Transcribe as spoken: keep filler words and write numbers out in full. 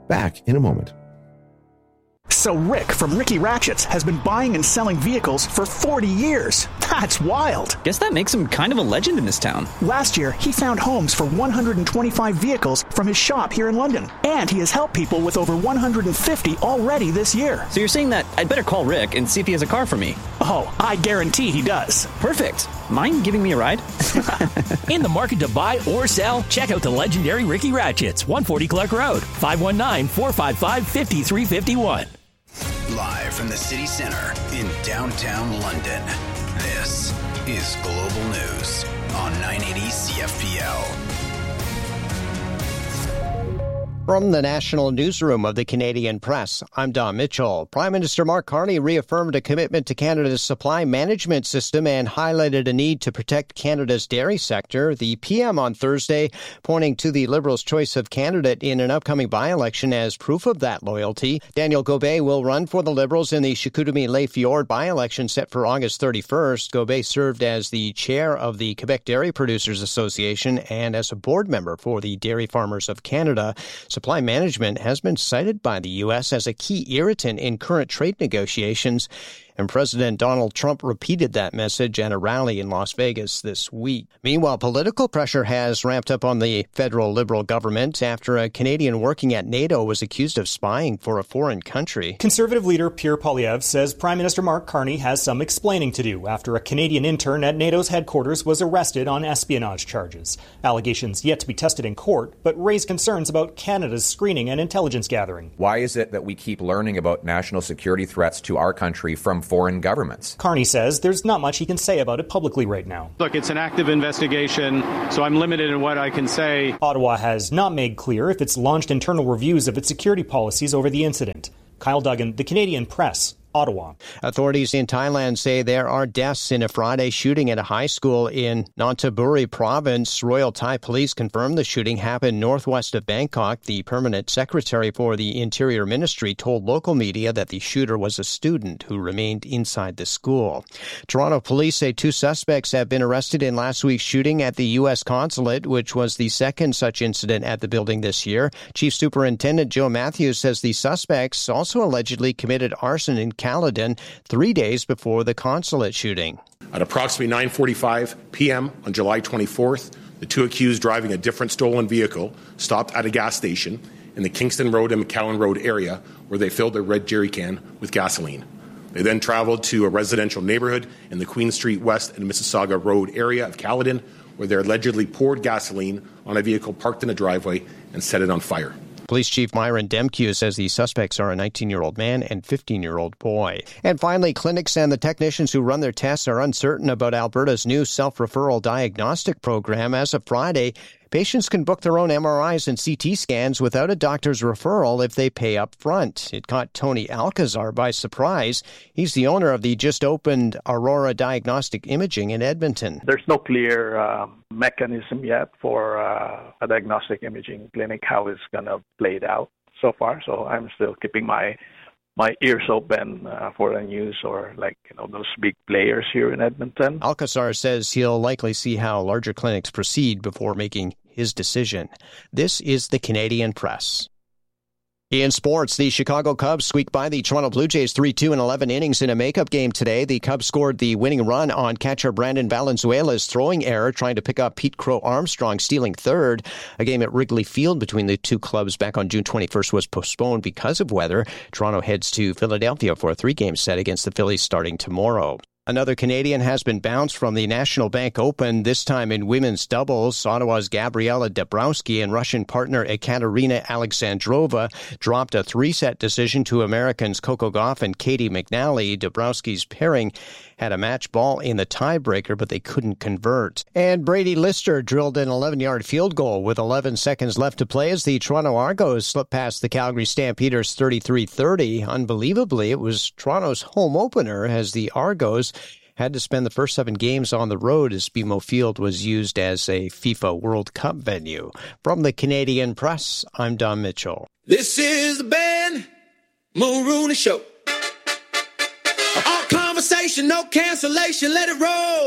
Back in a moment. So Rick from Ricky Ratchets has been buying and selling vehicles for forty years. That's wild. Guess that makes him kind of a legend in this town. Last year, he found homes for one hundred twenty-five vehicles from his shop here in London. And he has helped people with over one hundred fifty already this year. So you're saying that I'd better call Rick and see if he has a car for me? Oh, I guarantee he does. Perfect. Mind giving me a ride? In the market to buy or sell? Check out the legendary Ricky Ratchets, one forty Clark Road, five one nine, four five five, five three five one. Live from the city center in downtown London, this is Global News on nine eighty C F P L. From the National Newsroom of the Canadian Press, I'm Don Mitchell. Prime Minister Mark Carney reaffirmed a commitment to Canada's supply management system and highlighted a need to protect Canada's dairy sector. The P M on Thursday pointing to the Liberals' choice of candidate in an upcoming by-election as proof of that loyalty. Daniel Gobet will run for the Liberals in the Chicoutimi-Les Fjords by-election set for August thirty-first. Gobet served as the chair of the Quebec Dairy Producers Association and as a board member for the Dairy Farmers of Canada. Supply management has been cited by the U S as a key irritant in current trade negotiations, and President Donald Trump repeated that message at a rally in Las Vegas this week. Meanwhile, political pressure has ramped up on the federal Liberal government after a Canadian working at NATO was accused of spying for a foreign country. Conservative leader Pierre Poilievre says Prime Minister Mark Carney has some explaining to do after a Canadian intern at NATO's headquarters was arrested on espionage charges. Allegations yet to be tested in court, but raise concerns about Canada's screening and intelligence gathering. Why is it that we keep learning about national security threats to our country from foreign governments? Carney says there's not much he can say about it publicly right now. Look, it's an active investigation, so I'm limited in what I can say. Ottawa has not made clear if it's launched internal reviews of its security policies over the incident. Kyle Duggan, The Canadian Press, Ottawa. Authorities in Thailand say there are deaths in a Friday shooting at a high school in Nonthaburi province. Royal Thai police confirmed the shooting happened northwest of Bangkok. The permanent secretary for the Interior Ministry told local media that the shooter was a student who remained inside the school. Toronto police say two suspects have been arrested in last week's shooting at the U S consulate, which was the second such incident at the building this year. Chief Superintendent Joe Matthews says the suspects also allegedly committed arson in Caledon three days before the consulate shooting. At approximately nine forty-five p.m. on July twenty-fourth, the two accused driving a different stolen vehicle stopped at a gas station in the Kingston Road and McCowan Road area where they filled their red jerry can with gasoline. They then traveled to a residential neighborhood in the Queen Street West and Mississauga Road area of Caledon where they allegedly poured gasoline on a vehicle parked in a driveway and set it on fire. Police Chief Myron Demkew says the suspects are a nineteen-year-old man and fifteen-year-old boy. And finally, clinics and the technicians who run their tests are uncertain about Alberta's new self-referral diagnostic program. As of Friday, patients can book their own M R Is and C T scans without a doctor's referral if they pay up front. It caught Tony Alcazar by surprise. He's the owner of the just-opened Aurora Diagnostic Imaging in Edmonton. There's no clear uh, mechanism yet for uh, a diagnostic imaging clinic, how it's going to play it out so far. So I'm still keeping my my ears open uh, for the news or like, you know, those big players here in Edmonton. Alcazar says he'll likely see how larger clinics proceed before making his decision. This is the Canadian Press. In sports, the Chicago Cubs squeaked by the Toronto Blue Jays three two in eleven innings in a makeup game today. The Cubs scored the winning run on catcher Brandon Valenzuela's throwing error, trying to pick up Pete Crow Armstrong, stealing third. A game at Wrigley Field between the two clubs back on June twenty-first was postponed because of weather. Toronto heads to Philadelphia for a three-game set against the Phillies starting tomorrow. Another Canadian has been bounced from the National Bank Open, this time in women's doubles. Ottawa's Gabriela Dabrowski and Russian partner Ekaterina Alexandrova dropped a three-set decision to Americans Coco Gauff and Katie McNally. Dabrowski's pairing had a match ball in the tiebreaker, but they couldn't convert. And Brady Lister drilled an eleven-yard field goal with eleven seconds left to play as the Toronto Argos slipped past the Calgary Stampeders thirty-three thirty. Unbelievably, it was Toronto's home opener as the Argos had to spend the first seven games on the road as B M O Field was used as a FIFA World Cup venue. From the Canadian Press, I'm Don Mitchell. This is the Ben Mulrooney Show. All conversation, no cancellation, let it roll.